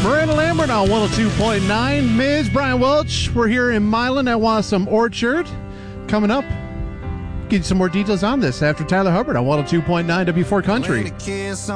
Miranda Lambert on 102.9. Ms. Brian Welch, we're here in Milan at Wassam Orchard. Coming up, get you some more details on this after Tyler Hubbard on 102.9 W4 Country.